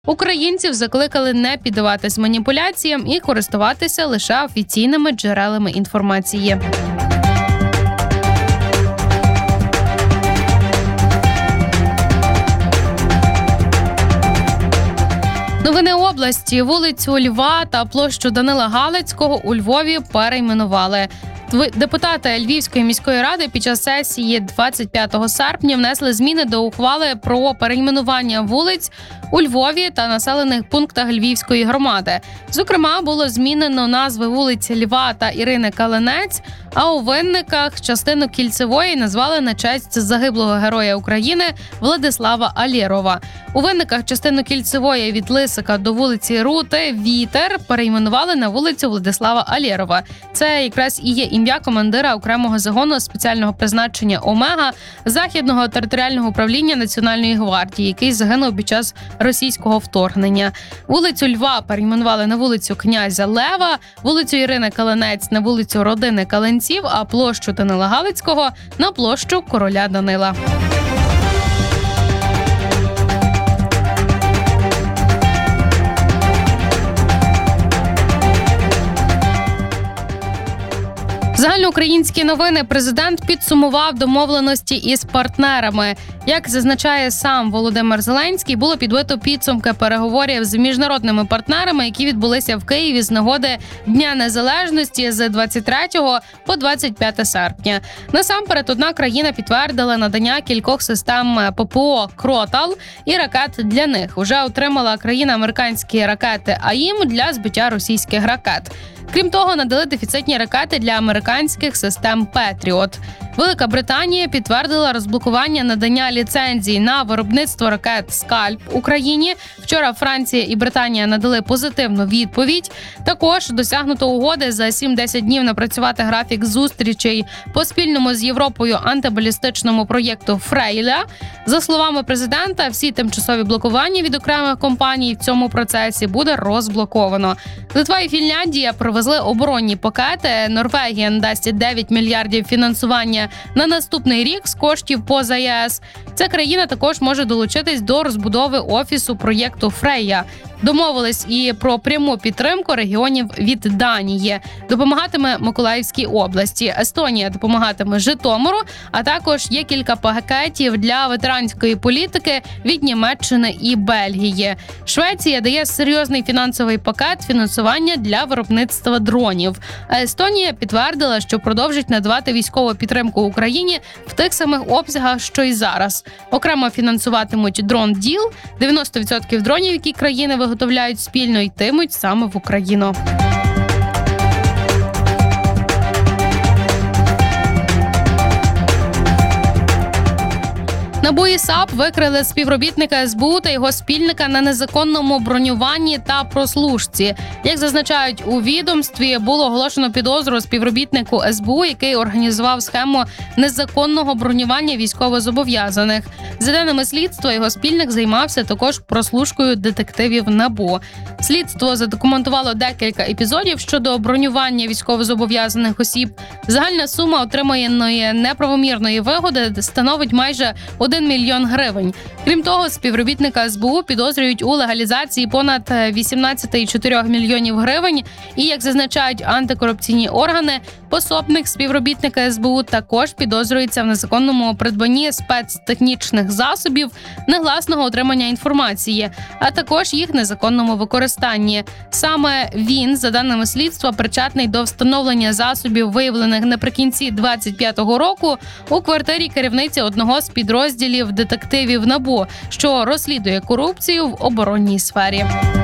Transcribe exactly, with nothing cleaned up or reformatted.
Українців закликали не піддаватись маніпуляціям і користуватися лише офіційними джерелами інформації. Новини області. Вулицю Льва та площу Данила Галицького у Львові перейменували. Депутати Львівської міської ради під час сесії двадцять п'ятого серпня внесли зміни до ухвали про перейменування вулиць у Львові та населених пунктах Львівської громади. Зокрема, було змінено назви вулиць Льва та Ірини Калинець, а у Винниках частину Кільцевої назвали на честь загиблого героя України Владислава Алєрова. У Винниках частину Кільцевої від Лисика до вулиці Рути Вітер перейменували на вулицю Владислава Алєрова. Це якраз і є ім'я командира окремого загону спеціального призначення «Омега» Західного територіального управління Національної гвардії, який загинув під час російського вторгнення. Вулицю Льва перейменували на вулицю князя Лева, вулицю Ірини Калинець на вулицю родини Калинців, а площу Данила Галицького на площу короля Данила. Загальноукраїнські новини. Президент підсумував домовленості із партнерами. Як зазначає сам Володимир Зеленський, було підбито підсумки переговорів з міжнародними партнерами, які відбулися в Києві з нагоди Дня Незалежності з двадцять третього по двадцять п'яте серпня. Насамперед, одна країна підтвердила надання кількох систем ППО «Кротал» і ракет для них. Уже отримала країна американські ракети «АІМ» для збиття російських ракет. Крім того, надали дефіцитні ракети для американських систем «Петріот». Велика Британія підтвердила розблокування надання ліцензій на виробництво ракет «Скальп» Україні. Вчора Франція і Британія надали позитивну відповідь. Також досягнуто угоди за сім-десять днів напрацювати графік зустрічей по спільному з Європою антибалістичному проєкту «Фрейля». За словами президента, всі тимчасові блокування від окремих компаній в цьому процесі буде розблоковано. Литва і Фінляндія привезли оборонні пакети. Норвегія надасть дев'ять мільярдів фінансування на наступний рік з коштів поза ЄС. Ця країна також може долучитись до розбудови офісу проєкту «Фрейя». Домовились і про пряму підтримку регіонів від Данії. Допомагатиме Миколаївській області. Естонія допомагатиме Житомиру, а також є кілька пакетів для ветеранської політики від Німеччини і Бельгії. Швеція дає серйозний фінансовий пакет фінансування для виробництва дронів. А Естонія підтвердила, що продовжить надавати військову підтримку Україні в тих самих обсягах, що й зараз. Окремо фінансуватимуть дрон-діл. дев'яносто відсотків дронів, які країни виготовляють спільно, йтимуть саме в Україну. НАБУ і САП викрили співробітника ес бе у та його спільника на незаконному бронюванні та прослушці. Як зазначають у відомстві, було оголошено підозру співробітнику ес бе у, який організував схему незаконного бронювання військовозобов'язаних. За даними слідства, його спільник займався також прослушкою детективів НАБУ. Слідство задокументувало декілька епізодів щодо бронювання військовозобов'язаних осіб. Загальна сума отриманої неправомірної вигоди становить майже один мільйон гривень. Крім того, співробітника ес бе у підозрюють у легалізації понад вісімнадцять цілих чотири десятих мільйонів гривень. І, як зазначають антикорупційні органи, пособник співробітника ес бе у також підозрюється в незаконному придбанні спецтехнічних засобів негласного отримання інформації, а також їх незаконному використанні. Саме він, за даними слідства, причетний до встановлення засобів, виявлених наприкінці двадцять п'ятого року у квартирі керівниці одного з підрозділів детективів НАБУ, що розслідує корупцію в оборонній сфері.